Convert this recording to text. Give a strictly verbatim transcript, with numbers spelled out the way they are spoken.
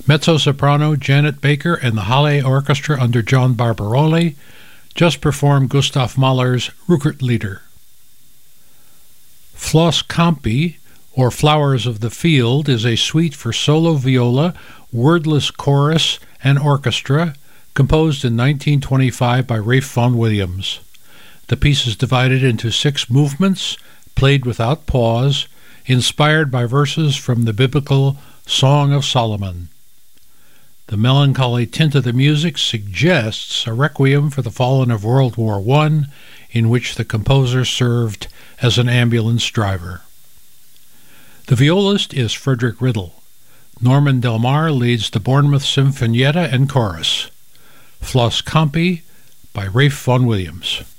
Mezzo-soprano Janet Baker and the Halle Orchestra under John Barbaroli just performed Gustav Mahler's Rückert-Lieder. Flos Campi, or Flowers of the Field, is a suite for solo viola, wordless chorus, and orchestra, composed in nineteen twenty-five by Ralph Vaughan Williams. The piece is divided into six movements, played without pause, inspired by verses from the biblical Song of Solomon. The melancholy tint of the music suggests a requiem for the fallen of World War One, in which the composer served as an ambulance driver. The violist is Frederick Riddle. Norman Del Mar leads the Bournemouth Sinfonietta and chorus. Flos Campi by Ralph Vaughan Williams.